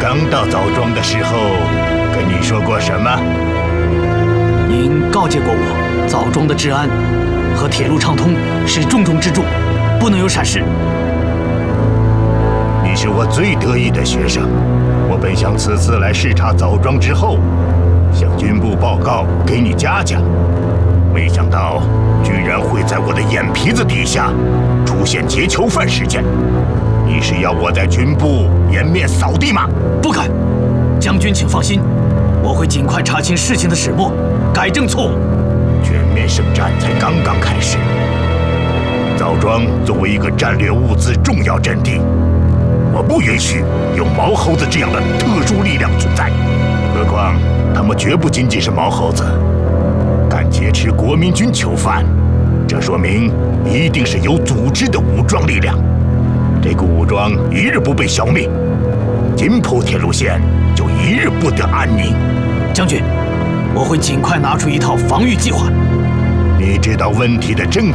刚到枣庄的时候，跟你说过什么？ 您告诫过我，枣庄的治安和铁路畅通是重中之重，不能有闪失。 你是我最得意的学生，我本想此次来视察枣庄之后，向军部报告，给你嘉奖，没想到居然会在我的眼皮子底下出现劫囚犯事件。你是要我在军部颜面扫地吗？ 不敢，将军请放心，我会尽快查清事情的始末，改正错误。 全面圣战才刚刚开始，枣庄作为一个战略物资重要阵地，我不允许有毛猴子这样的特殊力量存在。何况他们绝不仅仅是毛猴子，敢劫持国民军囚犯，这说明一定是有组织的武装力量。这股武装一日不被消灭，津浦铁路线就一日不得安宁。 将军，我会尽快拿出一套防御计划。 你知道问题的症